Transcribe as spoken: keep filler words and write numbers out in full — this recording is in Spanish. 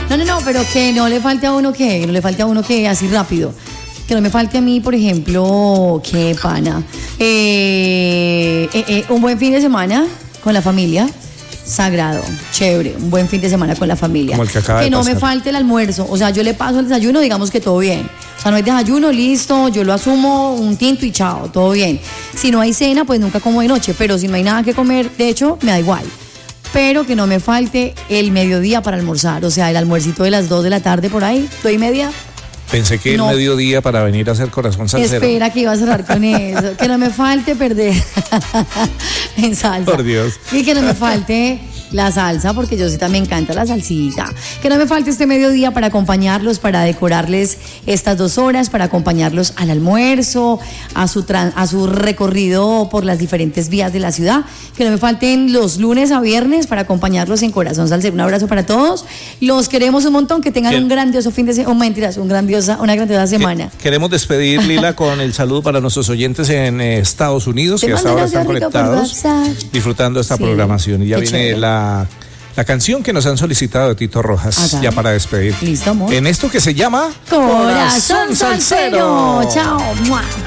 No, no, no, pero que no le falte a uno que, no le falte a uno que así rápido. Que no me falte a mí, por ejemplo, qué pana. Eh, eh, eh, un buen fin de semana con la familia. Sagrado, chévere, un buen fin de semana con la familia. Como el que acaba que de no pasar. me falte el almuerzo. O sea, yo le paso el desayuno, digamos que todo bien. O sea, no hay desayuno, listo, yo lo asumo, un tinto y chao, todo bien. Si no hay cena, pues nunca como de noche. Pero si no hay nada que comer, de hecho, me da igual. Pero que no me falte el mediodía para almorzar. O sea, el almuercito de las dos de la tarde por ahí, dos y media. Pensé que No. el mediodía para venir a hacer corazón salsero. Espera que iba a cerrar con eso. Que no me falte perder en salsa. Por Dios. Y que no me falte la salsa, porque yo sí también me encanta la salsita. Que no me falte este mediodía para acompañarlos, para decorarles estas dos horas, para acompañarlos al almuerzo, a su, tran- a su recorrido por las diferentes vías de la ciudad. Que no me falten los lunes a viernes para acompañarlos en Corazón Salsero. Un abrazo para todos. Los queremos un montón. Que tengan Bien. un grandioso fin de semana. Oh, mentiras, un grandiosa, una grandiosa semana. Que- Queremos despedir, Lila, con el saludo para nuestros oyentes en eh, Estados Unidos, Te que hasta mando ahora un están audio rico por conectados, WhatsApp. disfrutando esta Sí, programación. Y ya qué viene chévere. la, la canción que nos han solicitado de Tito Rojas, Hágale. ya para despedir. Listo, amor. En esto que se llama Corazón Salsero. Chao. ¡Mua!